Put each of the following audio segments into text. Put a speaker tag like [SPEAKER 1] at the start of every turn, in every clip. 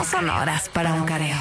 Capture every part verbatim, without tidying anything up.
[SPEAKER 1] son horas para un careo.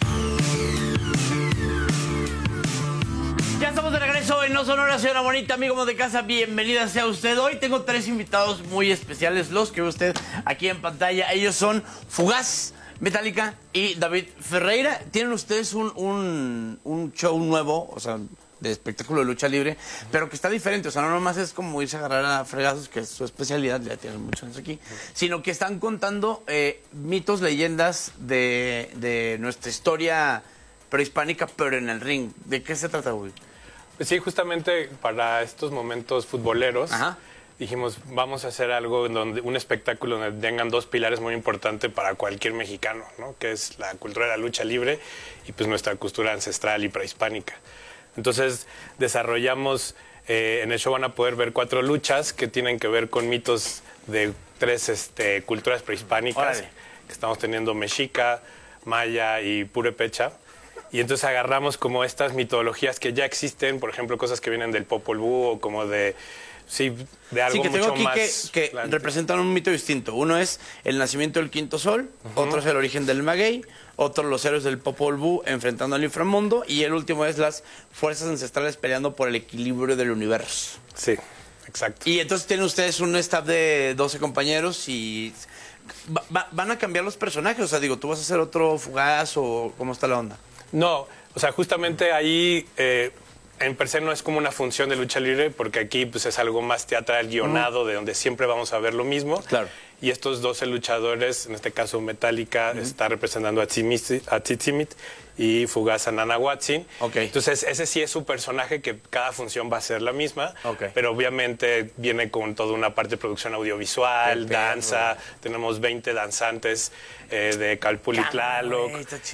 [SPEAKER 2] Ya estamos de regreso en No Son Horas, señora bonita, amigo de casa, bienvenida sea usted. Hoy tengo tres invitados muy especiales, los que ve usted aquí en pantalla. Ellos son Fugaz, Metallica y David Ferreira. Tienen ustedes un, un, un show nuevo, o sea, de espectáculo de lucha libre, pero que está diferente. O sea, no nomás es como irse a agarrar a fregazos, que es su especialidad, ya tienen muchos años aquí, sino que están contando eh, mitos, leyendas de, de nuestra historia prehispánica, pero en el ring. ¿De qué se trata, güey?
[SPEAKER 3] Pues sí, justamente para estos momentos futboleros, Ajá. dijimos, vamos a hacer algo en donde un espectáculo donde tengan dos pilares muy importantes para cualquier mexicano, ¿no? Que es la cultura de la lucha libre y pues nuestra cultura ancestral y prehispánica. Entonces desarrollamos, eh, en el show van a poder ver cuatro luchas que tienen que ver con mitos de tres este, culturas prehispánicas. Órale. Que estamos teniendo mexica, maya y purépecha. Y entonces agarramos como estas mitologías que ya existen, por ejemplo, cosas que vienen del Popol Vuh o como de... Sí, de algo
[SPEAKER 2] sí, que tengo
[SPEAKER 3] mucho
[SPEAKER 2] aquí
[SPEAKER 3] más...
[SPEAKER 2] que, que representan un mito distinto. Uno es el nacimiento del quinto sol, uh-huh. otro es el origen del maguey, otro los héroes del Popol Vuh enfrentando al inframundo, y el último es las fuerzas ancestrales peleando por el equilibrio del universo.
[SPEAKER 3] Sí, exacto.
[SPEAKER 2] Y entonces tienen ustedes un staff de doce compañeros y... Va, va, ¿Van a cambiar los personajes? O sea, digo, ¿tú vas a hacer otro Fugaz o cómo está la onda?
[SPEAKER 3] No, o sea, justamente ahí eh, en per se no es como una función de lucha libre, porque aquí pues es algo más teatral, guionado, uh-huh. de donde siempre vamos a ver lo mismo.
[SPEAKER 2] Claro.
[SPEAKER 3] Y estos doce luchadores, en este caso Metallica, uh-huh. está representando a Tzitzimit y Fugaz a Nanahuatzin.
[SPEAKER 2] Okay.
[SPEAKER 3] Entonces ese sí es su personaje, que cada función va a ser la misma,
[SPEAKER 2] okay.
[SPEAKER 3] pero obviamente viene con toda una parte de producción audiovisual, danza, tenemos veinte danzantes eh, de Calpul y Tlaloc,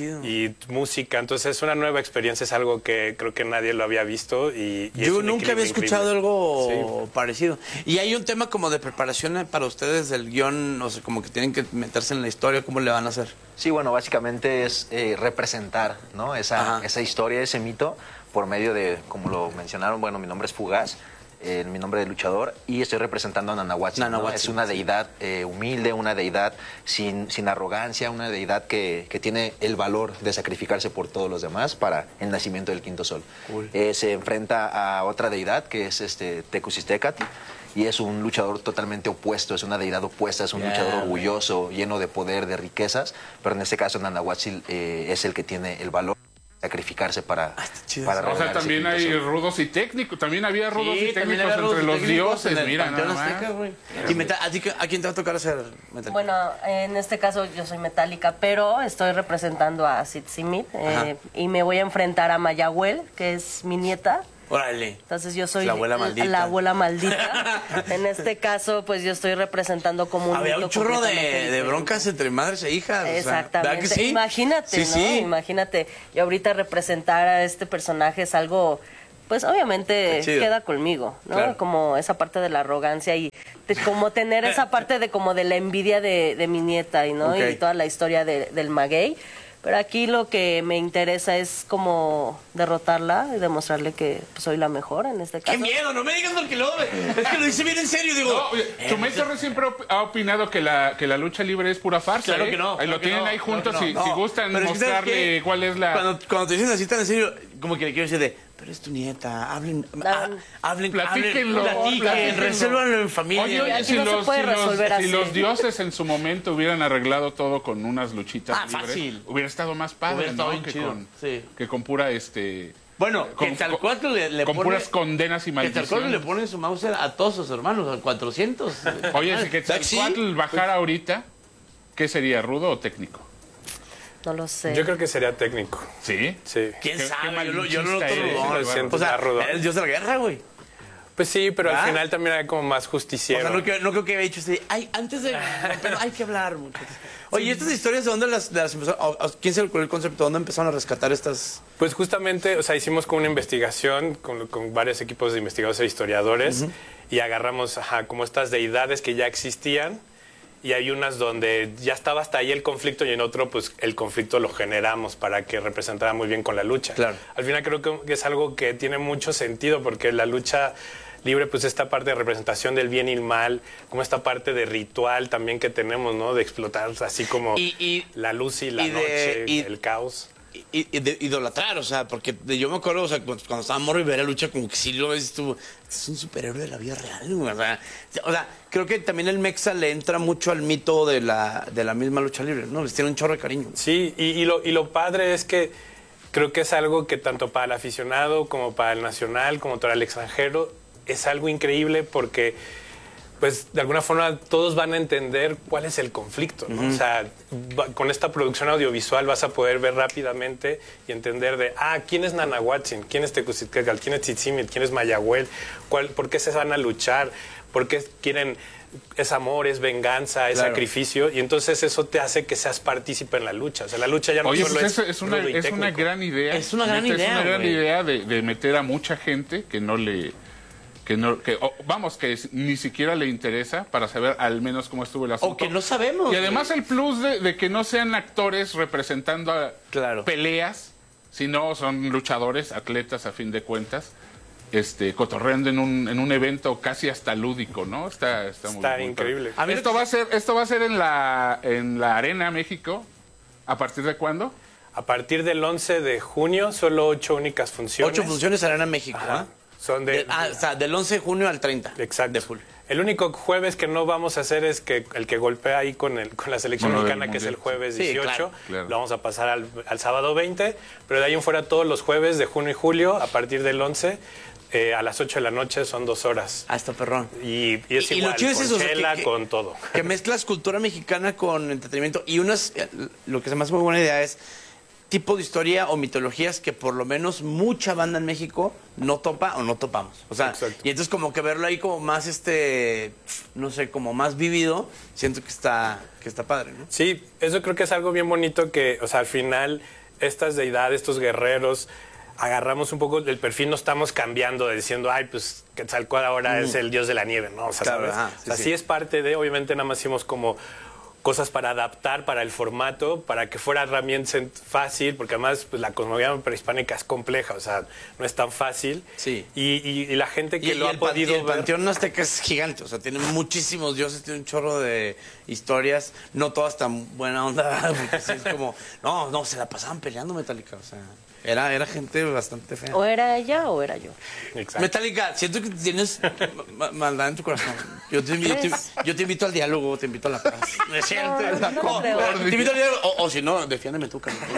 [SPEAKER 3] y música. Entonces es una nueva experiencia, es algo que creo que nadie lo había visto. Y, y
[SPEAKER 2] Yo nunca había escuchado
[SPEAKER 3] increíble.
[SPEAKER 2] algo
[SPEAKER 3] sí.
[SPEAKER 2] parecido. Y hay un tema como de preparación para ustedes del guión, o sea, como que tienen que meterse en la historia, ¿cómo le van a hacer?
[SPEAKER 4] Sí, bueno, básicamente es eh, representar, ¿no? Esa, esa historia, ese mito, por medio de, como lo mencionaron, bueno, mi nombre es Fugaz, eh, mi nombre de luchador, y estoy representando a Nanahuatzin,
[SPEAKER 2] Nanahuatzin,
[SPEAKER 4] ¿no? Es una deidad eh, humilde, una deidad sin, sin arrogancia, una deidad que, que tiene el valor de sacrificarse por todos los demás para el nacimiento del quinto sol.
[SPEAKER 2] Cool.
[SPEAKER 4] Eh, se enfrenta a otra deidad que es este Tecusistecatl, y es un luchador totalmente opuesto, es una deidad opuesta, es un yeah, luchador orgulloso, man. lleno de poder, de riquezas, pero en este caso Nanahuatzin eh, es el que tiene el valor de sacrificarse para,
[SPEAKER 2] ah,
[SPEAKER 4] para
[SPEAKER 5] o sea, también hay sol. rudos y técnicos, también había rudos
[SPEAKER 2] sí,
[SPEAKER 5] y técnicos
[SPEAKER 2] rudos
[SPEAKER 5] entre
[SPEAKER 2] y
[SPEAKER 5] los dioses,
[SPEAKER 2] en el
[SPEAKER 5] mira, nada más.
[SPEAKER 2] Azteca, ¿Y meta, a, ti, a quién te va a tocar hacer Metallica?
[SPEAKER 6] Bueno, en este caso yo soy Metallica, pero estoy representando a Tzitzimit eh, y me voy a enfrentar a Mayahuel, que es mi nieta.
[SPEAKER 2] Órale.
[SPEAKER 6] Entonces yo soy
[SPEAKER 2] la abuela maldita.
[SPEAKER 6] La abuela maldita. En este caso, pues yo estoy representando como un...
[SPEAKER 2] Había un chorro de, de broncas entre madres e hijas.
[SPEAKER 6] Exactamente.
[SPEAKER 2] O sea, sí?
[SPEAKER 6] Imagínate,
[SPEAKER 2] sí,
[SPEAKER 6] ¿no?
[SPEAKER 2] Sí.
[SPEAKER 6] Imagínate. Y ahorita representar a este personaje es algo... Pues obviamente queda conmigo, ¿no? Claro. Como esa parte de la arrogancia y de, como tener esa parte de como de la envidia de, de mi nieta, y ¿no? Okay. Y toda la historia de, del maguey. Pero aquí lo que me interesa es como derrotarla y demostrarle que pues, soy la mejor en este caso.
[SPEAKER 2] ¡Qué miedo! No me digas porque lo... Es que lo dice bien en serio, digo...
[SPEAKER 5] No, oye, eh, Tomé Torres siempre ha opinado que la, que la lucha libre es pura farsa,
[SPEAKER 2] Claro
[SPEAKER 5] ¿eh?
[SPEAKER 2] que no.
[SPEAKER 5] Ahí
[SPEAKER 2] claro
[SPEAKER 5] lo tienen
[SPEAKER 2] no,
[SPEAKER 5] ahí juntos,
[SPEAKER 2] claro
[SPEAKER 5] si,
[SPEAKER 2] no.
[SPEAKER 5] si gustan
[SPEAKER 2] Pero
[SPEAKER 5] mostrarle
[SPEAKER 2] es que
[SPEAKER 5] cuál es la...
[SPEAKER 2] Cuando, cuando te dicen así tan en serio, como que le quiero decir de... Pero es tu nieta, hablen, ah, hablen,
[SPEAKER 5] platíquenlo,
[SPEAKER 2] hablen, platiquen, resérvanlo en familia.
[SPEAKER 5] Oye, oye, si, no los, si, los, si los dioses en su momento hubieran arreglado todo con unas luchitas
[SPEAKER 2] ah,
[SPEAKER 5] libres,
[SPEAKER 2] fácil.
[SPEAKER 5] hubiera estado más padre,
[SPEAKER 2] hubiera estado
[SPEAKER 5] ¿no? Que
[SPEAKER 2] chido.
[SPEAKER 5] con,
[SPEAKER 2] sí.
[SPEAKER 5] que con pura este...
[SPEAKER 2] Bueno,
[SPEAKER 5] con,
[SPEAKER 2] que Quetzalcóatl le, le
[SPEAKER 5] con
[SPEAKER 2] pone...
[SPEAKER 5] puras condenas y maldiciones.
[SPEAKER 2] Que Quetzalcóatl le pone su Mauser a todos sus hermanos, al cuatrocientos.
[SPEAKER 5] Oye, si Quetzalcóatl bajara ahorita, ¿qué sería, rudo o técnico?
[SPEAKER 6] No lo sé.
[SPEAKER 3] Yo creo que sería técnico.
[SPEAKER 5] ¿Sí?
[SPEAKER 3] Sí.
[SPEAKER 2] ¿Quién
[SPEAKER 5] ¿Qué,
[SPEAKER 2] sabe?
[SPEAKER 5] qué
[SPEAKER 2] yo, lo, yo no lo
[SPEAKER 3] tomo.
[SPEAKER 2] O sea, era el dios de la guerra, güey.
[SPEAKER 3] Pues sí, pero
[SPEAKER 2] ¿Ah?
[SPEAKER 3] al final también hay como más justiciero.
[SPEAKER 2] O sea, no, que, no creo que haya dicho así, ay, antes de... Pero hay que hablar, muchachos. Oye, ¿y estas historias de dónde las, de las empezaron? O, o, ¿Quién se le ocurrió el concepto? ¿Dónde empezaron a rescatar estas...?
[SPEAKER 3] Pues justamente, o sea, hicimos como una investigación con, con varios equipos de investigadores e historiadores uh-huh. y agarramos, ajá, como estas deidades que ya existían, y hay unas donde ya estaba hasta ahí el conflicto y en otro pues el conflicto lo generamos para que representara muy bien con la lucha.
[SPEAKER 2] Claro.
[SPEAKER 3] Al final creo que es algo que tiene mucho sentido porque la lucha libre, pues esta parte de representación del bien y el mal, como esta parte de ritual también que tenemos, ¿no? De explotar así como
[SPEAKER 2] y, y,
[SPEAKER 3] la luz y la
[SPEAKER 2] y de,
[SPEAKER 3] noche,
[SPEAKER 2] y,
[SPEAKER 3] el caos.
[SPEAKER 2] Y, y de idolatrar, o sea, porque de, yo me acuerdo, o sea, cuando, cuando estaba morro y ver la lucha, como que sí lo ves, tú, es un superhéroe de la vida real, o sea, o sea, creo que también el Mexa le entra mucho al mito de la, de la misma lucha libre, ¿no? Les tiene un chorro de cariño.
[SPEAKER 3] Sí, y, y, lo, y lo padre es que creo que es algo que tanto para el aficionado como para el nacional, como para el extranjero, es algo increíble porque pues de alguna forma todos van a entender cuál es el conflicto, ¿no? Uh-huh. O sea, va, con esta producción audiovisual vas a poder ver rápidamente y entender de, ah, ¿quién es Nanahuatzin? ¿Quién es Tecuztitecatl? ¿Quién es Tzitzimit? ¿Quién es Mayahuel? ¿Cuál, ¿Por qué se van a luchar? ¿Por qué quieren, es amor, es venganza, es claro. sacrificio? Y entonces eso te hace que seas partícipe en la lucha. O sea, la lucha ya no
[SPEAKER 5] Oye,
[SPEAKER 3] solo
[SPEAKER 5] pues
[SPEAKER 3] es,
[SPEAKER 5] es, una, es una gran idea.
[SPEAKER 2] Es una gran
[SPEAKER 5] es
[SPEAKER 2] idea,
[SPEAKER 5] Es una gran
[SPEAKER 2] güey.
[SPEAKER 5] idea de, de meter a mucha gente que no le... que no, que, oh, vamos, que ni siquiera le interesa para saber al menos cómo estuvo el asunto.
[SPEAKER 2] O que no sabemos.
[SPEAKER 5] Y además el plus de, de que no sean actores representando a
[SPEAKER 2] claro.
[SPEAKER 5] peleas, sino son luchadores, atletas a fin de cuentas, este, cotorreando en un, en un evento casi hasta lúdico, ¿no? Está, está,
[SPEAKER 3] está
[SPEAKER 5] muy,
[SPEAKER 3] increíble.
[SPEAKER 5] Muy esto, va a ser, esto va a ser en la, en la Arena México. ¿A partir de cuándo?
[SPEAKER 3] A partir del once de junio, solo ocho únicas funciones.
[SPEAKER 2] Ocho funciones Arena México, ¿ah? ¿eh?
[SPEAKER 3] Son de,
[SPEAKER 2] de, ah, o sea, del once de junio al treinta.
[SPEAKER 3] Exacto.
[SPEAKER 2] De full.
[SPEAKER 3] El único jueves que no vamos a hacer es que el que golpea ahí con, el, con la selección bueno, mexicana, que es el jueves sí, dieciocho, claro, claro. Lo vamos a pasar al, al sábado veinte, pero de ahí en fuera todos los jueves de junio y julio, a partir del once, eh, a las ocho de la noche son dos horas.
[SPEAKER 2] Ah, está perrón.
[SPEAKER 3] Y, y es
[SPEAKER 2] y,
[SPEAKER 3] igual,
[SPEAKER 2] y lo chido
[SPEAKER 3] con
[SPEAKER 2] es eso,
[SPEAKER 3] chela,
[SPEAKER 2] que,
[SPEAKER 3] con todo.
[SPEAKER 2] Que mezclas cultura mexicana con entretenimiento. Y unas, lo que se me hace muy buena idea es tipo de historia o mitologías que por lo menos mucha banda en México no topa o no topamos. O sea, exacto. Y entonces como que verlo ahí como más, este, no sé, como más vivido, siento que está, que está padre, ¿no?
[SPEAKER 3] Sí, eso creo que es algo bien bonito que, o sea, al final estas deidades, estos guerreros, agarramos un poco del perfil, no estamos cambiando, diciendo, ay, pues Quetzalcóatl ahora mm. es el dios de la nieve, ¿no? O sea,
[SPEAKER 2] claro,
[SPEAKER 3] ¿sabes?
[SPEAKER 2] Ajá, sí,
[SPEAKER 3] o sea,
[SPEAKER 2] sí.
[SPEAKER 3] sí es parte de, obviamente nada más hicimos como cosas para adaptar para el formato, para que fuera también fácil, porque además pues, la cosmovía prehispánica es compleja, o sea, no es tan fácil.
[SPEAKER 2] Sí.
[SPEAKER 3] Y, y, y la gente que
[SPEAKER 2] y,
[SPEAKER 3] lo
[SPEAKER 2] y
[SPEAKER 3] ha
[SPEAKER 2] el
[SPEAKER 3] podido
[SPEAKER 2] pan, el
[SPEAKER 3] ver...
[SPEAKER 2] El panteón azteca es gigante, o sea, tiene muchísimos dioses, tiene un chorro de historias, no todas tan buena onda, porque sí es como, no, no, se la pasaban peleando Metallica, o sea... Era, era gente bastante fea.
[SPEAKER 6] O era ella o era yo.
[SPEAKER 2] Exacto. Metallica, siento que tienes maldad en tu corazón. Yo te, yo, te, yo te invito al diálogo, te invito a la paz. ¿Es cierto?
[SPEAKER 6] No, no, no
[SPEAKER 2] te invito al diálogo. O, o si no, defiéndeme tú, Carlos.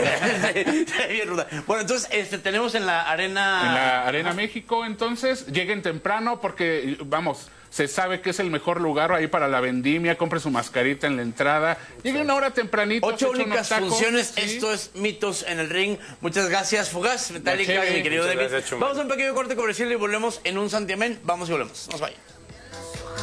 [SPEAKER 2] Bueno, entonces este, tenemos en la Arena...
[SPEAKER 5] En la Arena México, entonces, lleguen temprano porque, vamos... Se sabe que es el mejor lugar ahí para la vendimia. Compre su mascarita en la entrada. Llegue una hora tempranito.
[SPEAKER 2] Ocho únicas funciones. ¿Sí? Esto es Mitos en el Ring. Muchas gracias, Fugaz, Metallica, mi querido David. Vamos a un pequeño corte comercial y volvemos en un santiamén. Vamos y volvemos. Nos vayan.